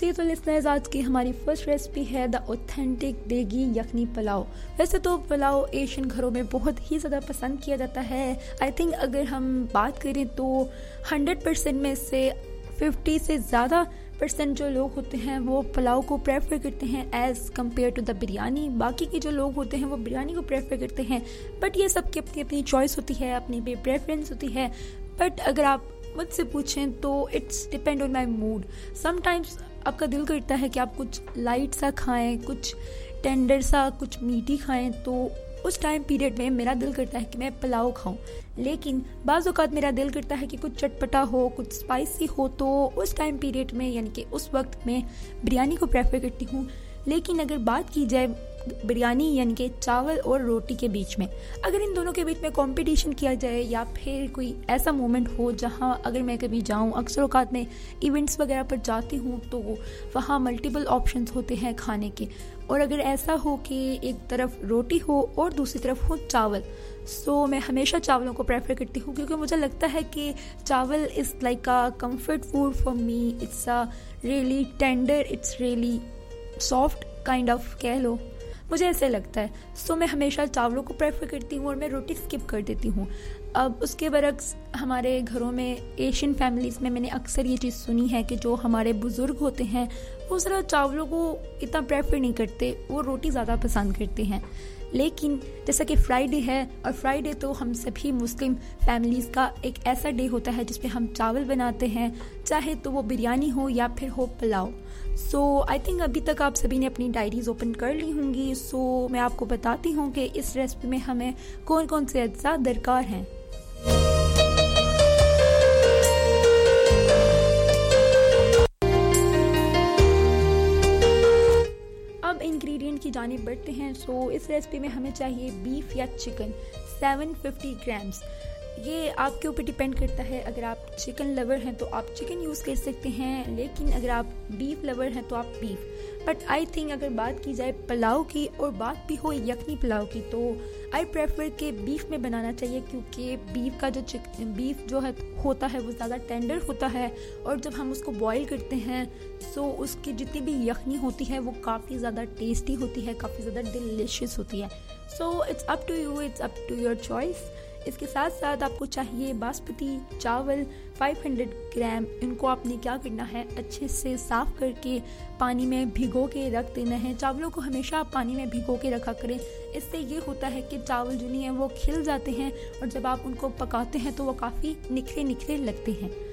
Okay तो listeners, आज की हमारी फर्स्ट रेसिपी है द ऑथेंटिक देगी यखनी पुलाव। वैसे तो पुलाव एशियन घरों में बहुत ही ज़्यादा पसंद किया जाता है। आई थिंक अगर हम बात करें तो 100% में से 50 से ज़्यादा % जो लोग होते हैं वो पुलाव को प्रेफर करते हैं as compare to the biryani. बाकी के जो लोग होते हैं वो बिरयानी को प्रेफर करते हैं, बट ये सबकी अपनी अपनी चॉइस होती है, अपनी भी प्रेफरेंस होती है। बट अगर आप मुझसे पूछें तो it's depend on my mood. Sometimes आपका दिल करता है कि आप कुछ लाइट सा खाएं, कुछ टेंडर सा, कुछ मीठी खाएं, तो उस टाइम पीरियड में मेरा दिल करता है कि मैं पुलाव खाऊं। लेकिन बाज़ औक़ात मेरा दिल करता है कि कुछ चटपटा हो, कुछ स्पाइसी हो, तो उस टाइम पीरियड में यानी कि उस वक्त में बिरयानी को प्रेफर करती हूँ। लेकिन अगर बात की जाए बिरयानी यानी कि चावल और रोटी के बीच में, अगर इन दोनों के बीच में कंपटीशन किया जाए या फिर कोई ऐसा मोमेंट हो जहां अगर मैं कभी जाऊं, अक्सर औकात में इवेंट्स वगैरह पर जाती हूं तो वहां मल्टीपल ऑप्शंस होते हैं खाने के, और अगर ऐसा हो कि एक तरफ रोटी हो और दूसरी तरफ हो चावल, सो मैं हमेशा चावलों को प्रेफर करती हूँ, क्योंकि मुझे लगता है कि चावल is like a comfort food for me. It's a really tender, it's really soft kind of, कह लो, मुझे ऐसे लगता है। सो मैं हमेशा चावलों को प्रेफर करती हूँ और मैं रोटी स्किप कर देती हूँ। अब उसके बरक्स हमारे घरों में, एशियन फैमिलीज़ में, मैंने अक्सर ये चीज़ सुनी है कि जो हमारे बुज़ुर्ग होते हैं वो ज़रा चावलों को इतना प्रेफर नहीं करते, वो रोटी ज़्यादा पसंद करते हैं। लेकिन जैसा कि फ्राइडे है, और फ्राइडे तो हम सभी मुस्लिम फैमिलीज़ का एक ऐसा डे होता है जिसमें हम चावल बनाते हैं, चाहे तो वो बिरयानी हो या फिर हो पुलाव। सो आई थिंक अभी तक आप सभी ने अपनी डायरीज ओपन कर ली होंगी। सो मैं आपको बताती हूँ कि इस रेसिपी में हमें कौन कौन से अज्जा दरकार हैं। अब इंग्रेडिएंट की जानिब बढ़ते हैं। सो इस रेसिपी में हमें चाहिए बीफ या चिकन 750 ग्राम्स। ये आपके ऊपर डिपेंड करता है। अगर आप चिकन लवर हैं तो आप चिकन यूज़ कर सकते हैं, लेकिन अगर आप बीफ लवर हैं तो आप बीफ। बट आई थिंक अगर बात की जाए पुलाव की और बात भी हो यखनी पुलाव की, तो आई प्रेफर के बीफ में बनाना चाहिए, क्योंकि बीफ का जो बीफ जो है होता है वो ज़्यादा टेंडर होता है, और जब हम उसको बॉईल करते हैं सो उसकी जितनी भी यखनी होती है वो काफ़ी ज़्यादा टेस्टी होती है, काफ़ी ज़्यादा डिलीशियस होती है। So it's up to you, it's up to your choice. इसके साथ साथ आपको चाहिए बासमती चावल 500 ग्राम। इनको आपने क्या करना है, अच्छे से साफ़ करके पानी में भिगो के रख देना है। चावलों को हमेशा आप पानी में भिगो के रखा करें। इससे ये होता है कि चावल जो नहीं है वो खिल जाते हैं, और जब आप उनको पकाते हैं तो वो काफ़ी निखरे निखरे लगते हैं।